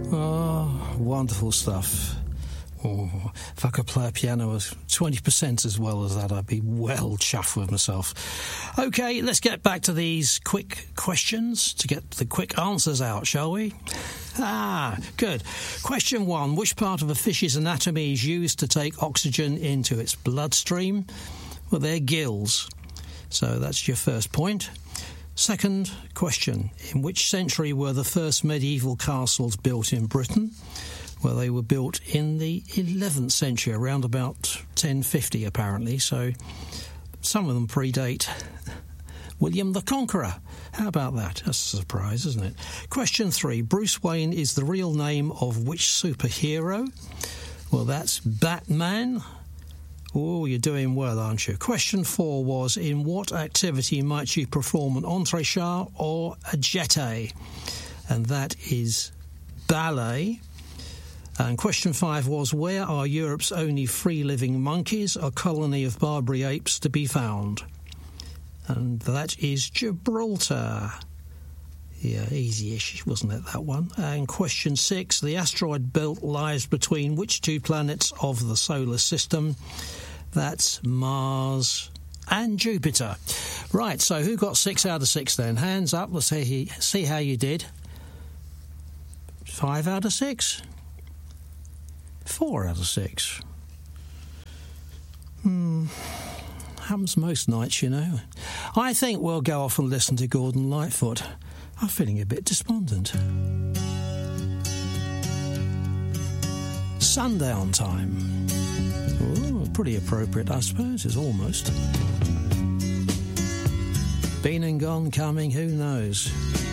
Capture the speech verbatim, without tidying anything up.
Oh, wonderful stuff. Oh, if I could play a piano as twenty percent as well as that, I'd be well chuffed with myself. OK, let's get back to these quick questions to get the quick answers out, shall we? Ah, good. Question one. Which part of a fish's anatomy is used to take oxygen into its bloodstream? Well, they're gills. So that's your first point. Second question. In which century were the first medieval castles built in Britain? Well, they were built in the eleventh century, around about ten fifty, apparently. So some of them predate William the Conqueror. How about that? That's a surprise, isn't it? Question three. Bruce Wayne is the real name of which superhero? Well, that's Batman. Oh, you're doing well, aren't you? Question four was, in what activity might you perform an entrechat or a jeté? And that is ballet. And question five was, where are Europe's only free-living monkeys, a colony of Barbary apes, to be found? And that is Gibraltar. Yeah, easy-ish, wasn't it, that one? And question six, the asteroid belt lies between which two planets of the solar system? That's Mars and Jupiter. Right, so who got six out of six then? Hands up, let's see, see how you did. Five out of six? Four out of six. Hmm... Happens most nights, you know. I think we'll go off and listen to Gordon Lightfoot. I'm feeling a bit despondent. Sundown Time. Ooh, pretty appropriate, I suppose, is almost. Been and gone, coming, who knows?